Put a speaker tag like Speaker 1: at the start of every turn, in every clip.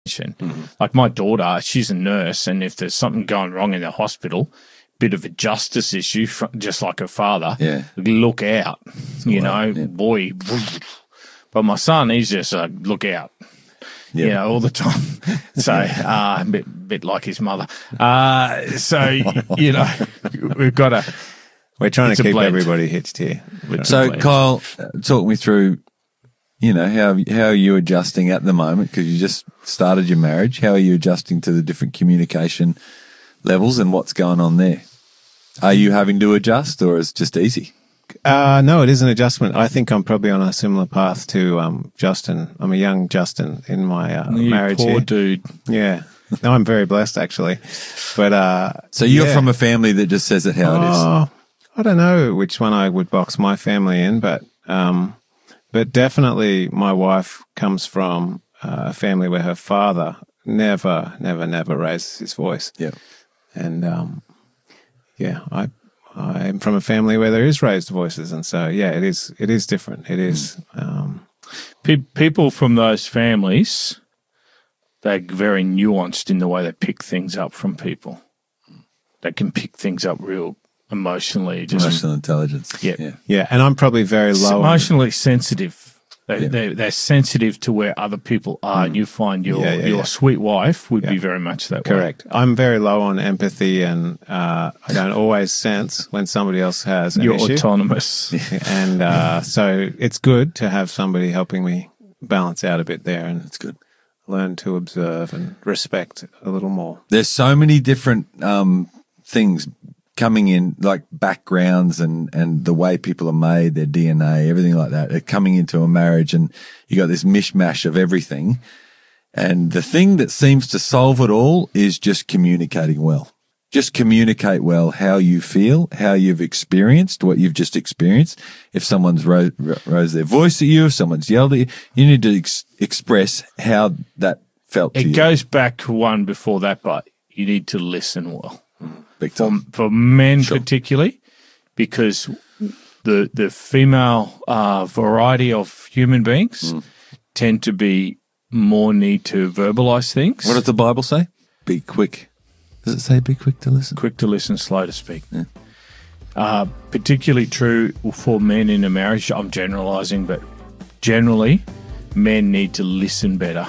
Speaker 1: Like my daughter, she's a nurse, and if there's something going wrong in the hospital, bit of a justice issue, just like her father, look out, boy. But my son, he's just look out, all the time. So a bit like his mother. We've got to.
Speaker 2: We're trying to keep everybody hitched here.
Speaker 3: So Kyle, talk me through, how are you adjusting at the moment? Because you just started your marriage. How are you adjusting to the different communication levels and what's going on there? Are you having to adjust, or is it just easy?
Speaker 2: No, it is an adjustment. I think I'm probably on a similar path to Justin. I'm a young Justin in my marriage.
Speaker 1: Poor
Speaker 2: here.
Speaker 1: dude.
Speaker 2: Yeah. No, I'm very blessed, actually. But
Speaker 3: so you're from a family that just says it how it is.
Speaker 2: I don't know which one I would box my family in, but definitely my wife comes from a family where her father never raises his voice.
Speaker 3: Yeah.
Speaker 2: And I'm from a family where there is raised voices, and so it is different. It is.
Speaker 1: People from those families, they're very nuanced in the way they pick things up from people. They can pick things up real emotionally.
Speaker 3: Emotional intelligence.
Speaker 2: Yeah, and I'm probably very low.
Speaker 1: Emotionally sensitive. They're sensitive to where other people are, and you find your sweet wife would be very much that way.
Speaker 2: Correct. I'm very low on empathy, and I don't always sense when somebody else has an issue.
Speaker 1: You're autonomous.
Speaker 2: And so it's good to have somebody helping me balance out a bit there, and
Speaker 3: it's good.
Speaker 2: Learn to observe and respect a little more.
Speaker 3: There's so many different things coming in, like backgrounds and the way people are made, their DNA, everything like that. They're coming into a marriage, and you got this mishmash of everything. And the thing that seems to solve it all is just communicating well. Just communicate well how you feel, how you've experienced what you've just experienced. If someone's raised their voice at you, if someone's yelled at you, you need to express how that felt to you.
Speaker 1: It goes back to one before that, but you need to listen well.
Speaker 3: Big time.
Speaker 1: For men particularly, because the female variety of human beings tend to be more need to verbalize things.
Speaker 3: What does the Bible say? Be quick. Does it say be quick to listen?
Speaker 1: Quick to listen, slow to speak. Yeah. Particularly true for men in a marriage. I'm generalizing, but generally, men need to listen better.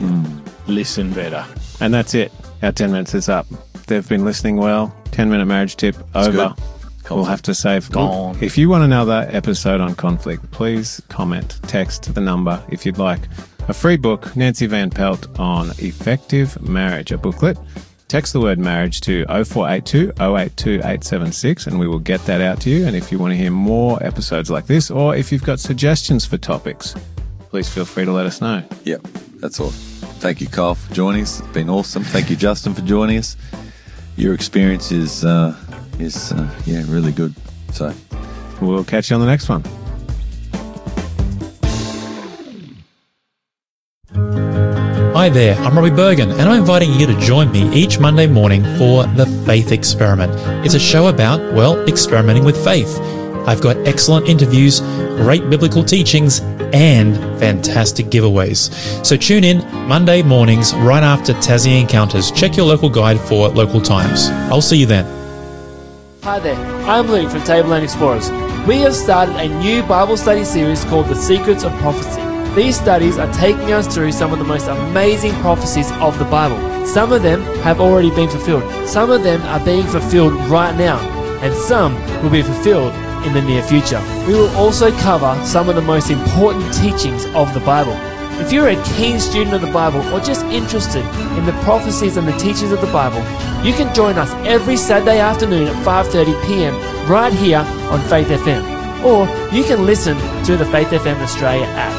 Speaker 1: Listen better.
Speaker 2: And that's it. Our 10 minutes is up. They've been listening well. 10-minute marriage tip over. We'll have to save.
Speaker 1: Gone.
Speaker 2: If you want another episode on conflict, please comment, text the number if you'd like. A free book, Nancy Van Pelt on Effective Marriage, a booklet. Text the word marriage to 0482 082 876 and we will get that out to you. And if you want to hear more episodes like this, or if you've got suggestions for topics, please feel free to let us know.
Speaker 3: Yep, that's all. Thank you, Kyle, for joining us. It's been awesome. Thank you, Justin, for joining us. Your experience is really good. So
Speaker 2: we'll catch you on the next one.
Speaker 4: Hi there, I'm Robbie Bergen, and I'm inviting you to join me each Monday morning for The Faith Experiment. It's a show about, experimenting with faith. I've got excellent interviews, great biblical teachings, and fantastic giveaways. So tune in Monday mornings right after Tassie Encounters. Check your local guide for local times. I'll see you then.
Speaker 5: Hi there, I'm Luke from Tableland Explorers. We have started a new Bible study series called The Secrets of Prophecy. These studies are taking us through some of the most amazing prophecies of the Bible. Some of them have already been fulfilled. Some of them are being fulfilled right now. And some will be fulfilled in the near future. We will also cover some of the most important teachings of the Bible. If you're a keen student of the Bible or just interested in the prophecies and the teachings of the Bible, you can join us every Saturday afternoon at 5:30 p.m. right here on Faith FM. Or you can listen to the Faith FM Australia app.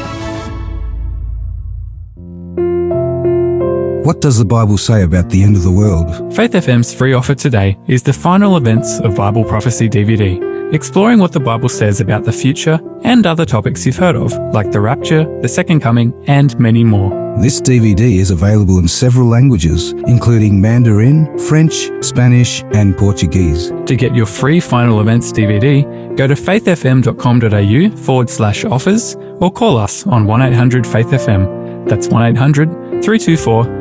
Speaker 6: What does the Bible say about the end of the world?
Speaker 7: Faith FM's free offer today is the Final Events of Bible Prophecy DVD, exploring what the Bible says about the future and other topics you've heard of, like the rapture, the second coming, and many more.
Speaker 6: This DVD is available in several languages, including Mandarin, French, Spanish, and Portuguese.
Speaker 7: To get your free Final Events DVD, go to faithfm.com.au/offers or call us on 1-800-FAITH-FM. That's 1-800-324